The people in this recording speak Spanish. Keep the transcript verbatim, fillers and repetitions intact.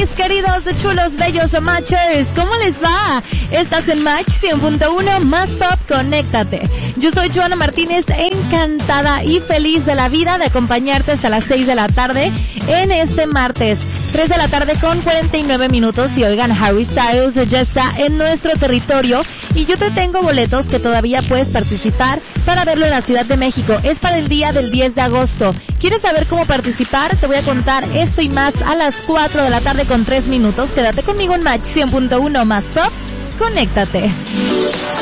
mis queridos chulos, bellos matchers, ¿cómo les va? Estás en Match cien punto uno, más top, conéctate. Yo soy Joana Martínez, encantada y feliz de la vida de acompañarte hasta las seis de la tarde en este martes, tres de la tarde con cuarenta y nueve minutos. Y oigan, Harry Styles ya está en nuestro territorio y yo te tengo boletos que todavía puedes participar para verlo en la Ciudad de México. Es para el día del diez de agosto. ¿Quieres saber cómo participar? Te voy a contar esto y más a las cuatro de la tarde con tres minutos. Quédate conmigo en Match cien punto uno, más top, conéctate.